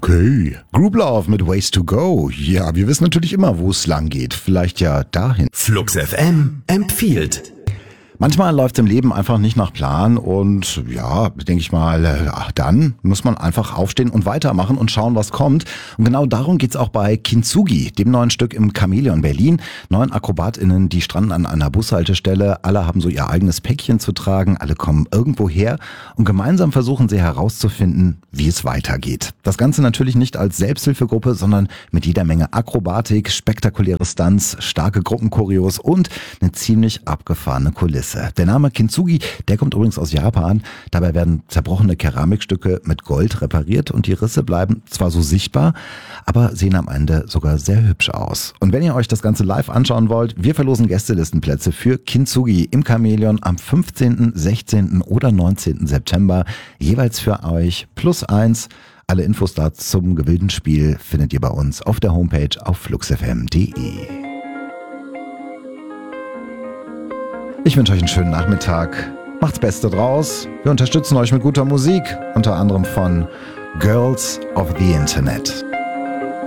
Okay. Group Love mit Ways to Go. Ja, wir wissen natürlich immer, wo es lang geht. Vielleicht ja dahin. Flux FM empfiehlt. Manchmal läuft es im Leben einfach nicht nach Plan und ja, denke ich mal, dann muss man einfach aufstehen und weitermachen und schauen, was kommt. Und genau darum geht's auch bei Kintsugi, dem neuen Stück im Chamäleon Berlin. 9 AkrobatInnen, die stranden an einer Bushaltestelle. Alle haben so ihr eigenes Päckchen zu tragen. Alle kommen irgendwo her und gemeinsam versuchen sie herauszufinden, wie es weitergeht. Das Ganze natürlich nicht als Selbsthilfegruppe, sondern mit jeder Menge Akrobatik, spektakuläre Stunts, starke Gruppenchoreos und eine ziemlich abgefahrene Kulisse. Der Name Kintsugi, der kommt übrigens aus Japan. Dabei werden zerbrochene Keramikstücke mit Gold repariert und die Risse bleiben zwar so sichtbar, aber sehen am Ende sogar sehr hübsch aus. Und wenn ihr euch das Ganze live anschauen wollt, wir verlosen Gästelistenplätze für Kintsugi im Chamäleon am 15., 16. oder 19. September. Jeweils für euch +1. Alle Infos dazu zum gewillten Spiel findet ihr bei uns auf der Homepage auf fluxfm.de. Ich wünsche euch einen schönen Nachmittag. Macht's Beste draus. Wir unterstützen euch mit guter Musik, unter anderem von Girls of the Internet.